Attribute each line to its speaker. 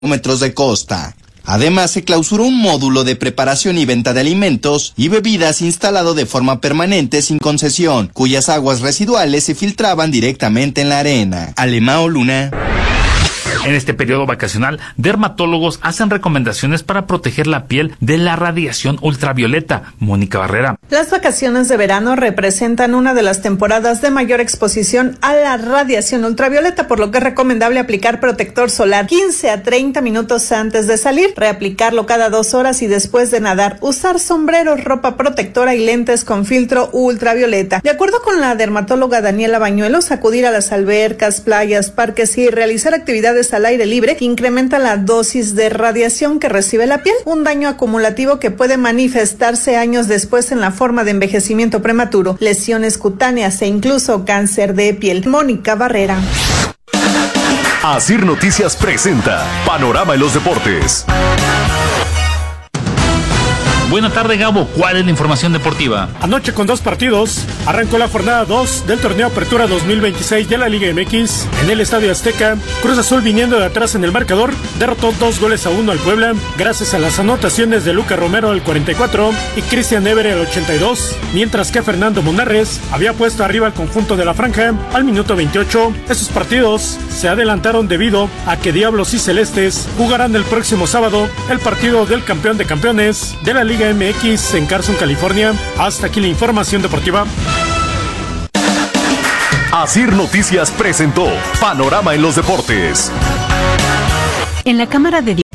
Speaker 1: kilómetros de costa. Además, se clausuró un módulo de preparación y venta de alimentos y bebidas instalado de forma permanente sin concesión, cuyas aguas residuales se filtraban directamente en la arena. Alemao Luna.
Speaker 2: En este periodo vacacional, dermatólogos hacen recomendaciones para proteger la piel de la radiación ultravioleta. Mónica Barrera.
Speaker 3: Las vacaciones de verano representan una de las temporadas de mayor exposición a la radiación ultravioleta, por lo que es recomendable aplicar protector solar 15 a 30 minutos antes de salir, reaplicarlo cada 2 horas y después de nadar, usar sombreros, ropa protectora y lentes con filtro ultravioleta. De acuerdo con la dermatóloga Daniela Bañuelos, acudir a las albercas, playas, parques y realizar actividades al aire libre incrementa la dosis de radiación que recibe la piel, un daño acumulativo que puede manifestarse años después en la forma de envejecimiento prematuro, lesiones cutáneas e incluso cáncer de piel. Mónica Barrera.
Speaker 4: Asir Noticias presenta Panorama en los Deportes.
Speaker 2: Buena tarde, Gabo. ¿Cuál es la información deportiva?
Speaker 5: Anoche, con 2 partidos, arrancó la jornada 2 del torneo Apertura 2026 de la Liga MX. En el Estadio Azteca, Cruz Azul, viniendo de atrás en el marcador, derrotó 2-1 al Puebla, gracias a las anotaciones de Lucas Romero al 44 y Cristian Évere al 82, mientras que Fernando Munarres había puesto arriba al conjunto de la Franja al minuto 28. Esos partidos se adelantaron debido a que Diablos y Celestes jugarán el próximo sábado el partido del campeón de campeones de la Liga MX en Carson, California. Hasta aquí la información deportiva.
Speaker 4: Asir Noticias presentó Panorama en los Deportes.
Speaker 6: En la Cámara de